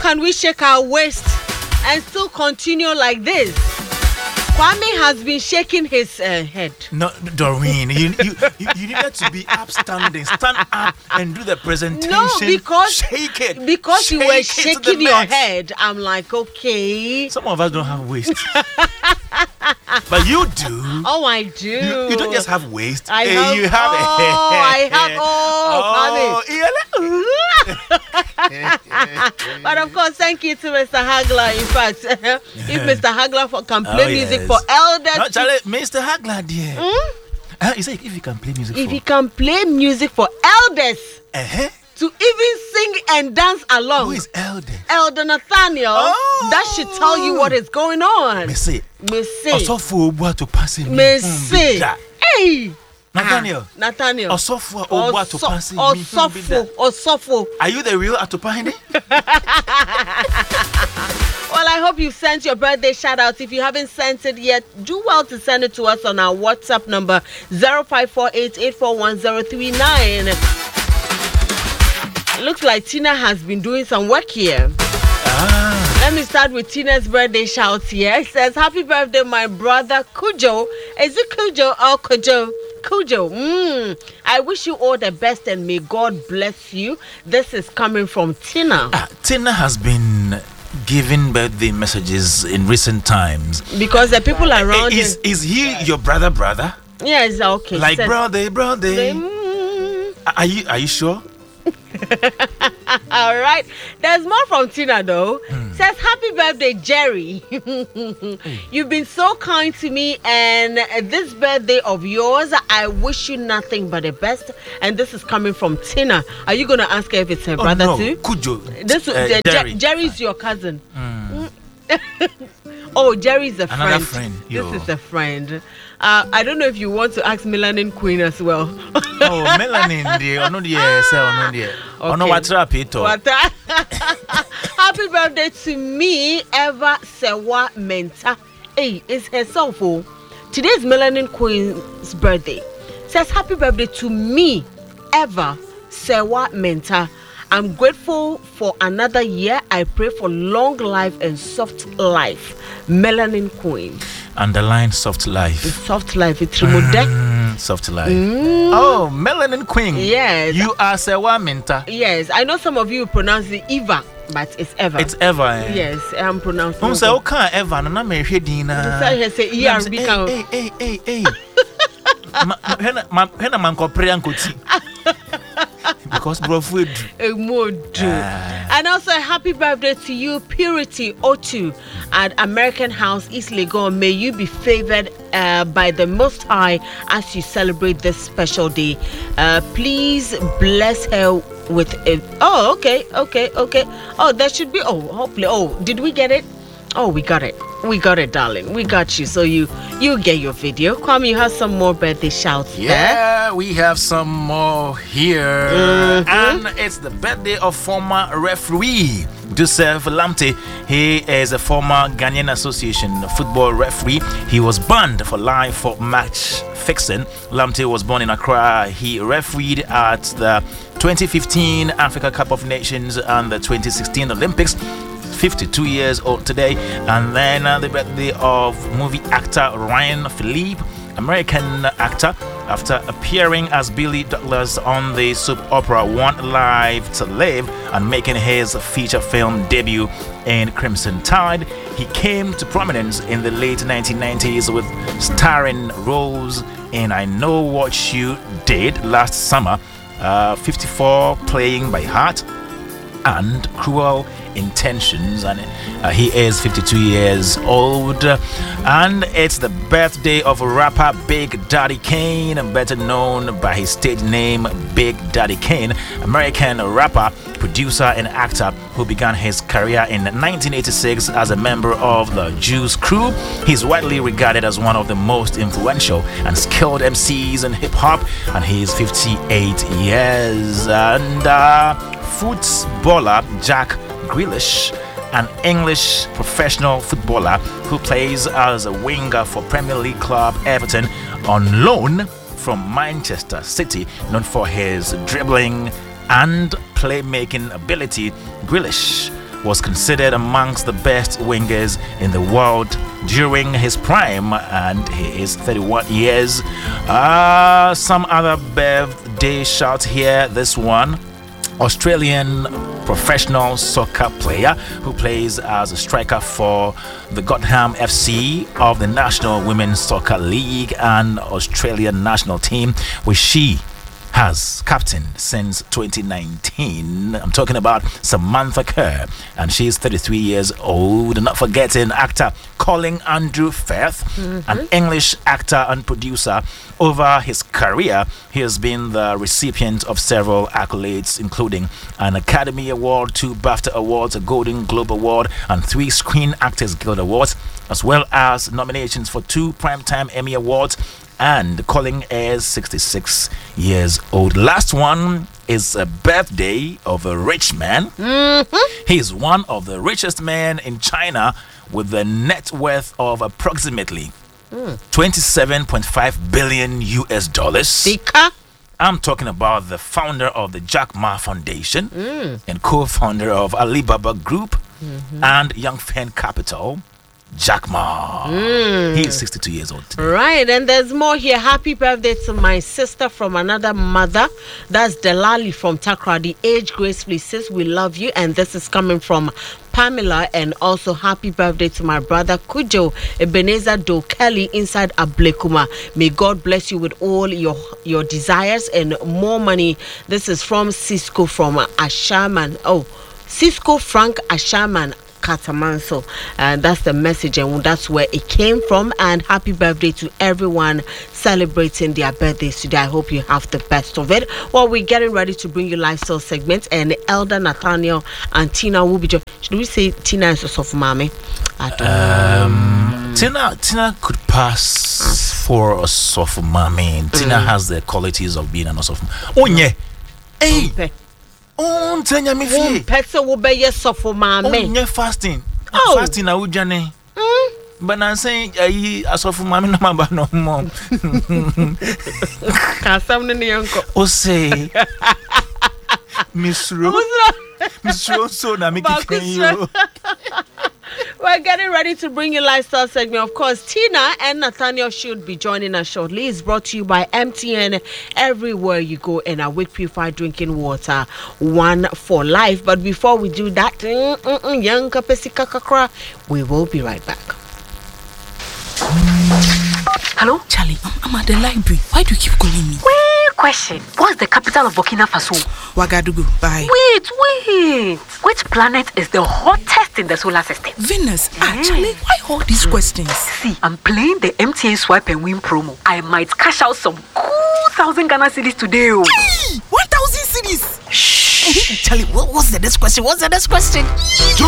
can we shake our waist and still continue like this? Kwame has been shaking his head. No, Doreen, you needed to be upstanding. Stand up and do the presentation. No, because shake it. Because shake you were it shaking your head. I'm like, okay. Some of us don't have waist. But you do. Oh, I do. You don't just have waist. I have. You have I have. But of course, thank you to Mr. Hagler. In fact, if Mr. Hagler can play music for elders. No, Charlie, Mr. Hagler, dear. You say if he can play music he can play music for elders. To even sing and dance along. Who is Elder? Elder Nathaniel. Oh. That should tell you what is going on. Messi. Osofo Obua to pass him. Messi. Hey. Nathaniel. Nathaniel. Osofo Obua to pass him. Osofo. Are you the real Atopahene? Well, I hope you sent your birthday shout out. If you haven't sent it yet, do well to send it to us on our WhatsApp number 0548841039. It looks like Tina has been doing some work here. Let me start with Tina's birthday shout here. It says, happy birthday, my brother Kujo. Is it Kujo or Kujo? Kujo. I wish you all the best and may God bless you. This is coming from Tina. Tina has been giving birthday messages in recent times. Because the people around is he your brother? Yes, okay. Like brother. Are you sure? All right. There's more from Tina though. Says, happy birthday, Jerry. You've been so kind to me, and this birthday of yours, I wish you nothing but the best. And this is coming from Tina. Are you going to ask her if it's her brother too? Kujo. Jerry's your cousin. Oh, Jerry's a friend. Another friend. This is a friend. I don't know if you want to ask Melanin Queen as well. Melanin, dear. Happy birthday to me, Eva Sewa Menta. Hey, it's herself. Today's Melanin Queen's birthday. Says happy birthday to me, Eva Sewa Menta. I'm grateful for another year. I pray for long life and soft life. Melanin Queen. Underline soft life. Soft life. It's remote. Soft life. Oh, Melanin Queen. Yes. You are Sewa Menta. Yes. I know some of you pronounce it Eva, but it's Eva. It's Eva. Yes, I'm pronouncing it. So, okay, Eva. No, I'm here, Dina. Hey. Because bro food. And also a happy birthday to you, Purity Otu at American House, East Legon. May you be favored by the Most High as you celebrate this special day. Please bless her with it. Oh, okay. Oh, there should be. Oh, hopefully. Oh, did we get it? Oh, we got it. We got it, darling. We got you. So you get your video. Kwame, you have some more birthday shouts there. Yeah, we have some more here. And it's the birthday of former referee Joseph Lamte. He is a former Ghanaian Association football referee. He was banned for life for match fixing. Lamte was born in Accra. He refereed at the 2015 Africa Cup of Nations and the 2016 Olympics. 52 years old today. And then the birthday of movie actor Ryan Philippe, American actor, after appearing as Billy Douglas on the soap opera One Life to Live and making his feature film debut in Crimson Tide. He came to prominence in the late 1990s with starring roles in I Know What You Did last summer, 54 Playing by Heart, and Cruel Intentions. And he is 52 years old. And it's the birthday of rapper Big Daddy Kane, better known by his stage name Big Daddy Kane, American rapper, producer and actor who began his career in 1986 as a member of the Juice Crew. He's widely regarded as one of the most influential and skilled MCs in hip-hop, and he's 58 years. And footballer Jack Grealish, an English professional footballer who plays as a winger for Premier League club Everton on loan from Manchester City, known for his dribbling and playmaking ability. Grealish was considered amongst the best wingers in the world during his prime, and he is 31 years. Some other birthday shout here. This one, Australian professional soccer player who plays as a striker for the Gotham FC of the National Women's Soccer League and Australian national team, which she has captain since 2019. I'm talking about Samantha Kerr, and she's 33 years old. And not forgetting actor Colin Andrew Firth, an English actor and producer. Over his career, he has been the recipient of several accolades, including an Academy Award, 2 BAFTA Awards, a Golden Globe Award, and 3 Screen Actors Guild Awards, as well as nominations for 2 Primetime Emmy Awards. And Colin is 66 years old. Last one is a birthday of a rich man. He's one of the richest men in China with a net worth of approximately 27.5 billion US dollars. Sika? I'm talking about the founder of the Jack Ma Foundation and co-founder of Alibaba Group and Young Fen Capital, Jack Ma. He is 62 years old today. Right, and there's more here. Happy birthday to my sister from another mother. That's Delali from Takrady. Age gracefully, sis, we love you. And this is coming from Pamela. And also happy birthday to my brother Kujo Ebenezer Do Kelly inside Ablekuma. May God bless you with all your desires and more money. This is from Cisco from Ashaman. Oh, Cisco Frank Ashaman Katamanso, and that's the message, and that's where it came from. And happy birthday to everyone celebrating their birthdays today. I hope you have the best of it. Well, we're getting ready to bring you lifestyle segments, and Elder Nathaniel and Tina will be should we say Tina is a soft mommy? I don't know. Tina could pass for a soft mommy. Tina has the qualities of being a soft mommy. Oh yeah. Hey. Oh, tenya me fie. Pesa will be your suffer mommy. Oh, fasting. Fasting, I would journey. But I'm saying, I saw for mommy no more. Can't any uncle. Oh, say, Miss Rose, so now make you. We're getting ready to bring you lifestyle segment. Of course, Tina and Nathaniel should be joining us shortly. It's brought to you by MTN. Everywhere you go, and Awake Purified Drinking Water, one for life. But before we do that, we will be right back. Hello? Charlie, I'm at the library. Why do you keep calling me? Wait, question. What's the capital of Burkina Faso? Ouagadougou. Bye. Wait. Which planet is the hottest in the solar system? Venus. Charlie, why all these questions? See, I'm playing the MTN Swipe and Win promo. I might cash out some cool 1,000 Ghana cedis today. Hey, 1,000 cedis. Shh. Charlie, what's the next question? Join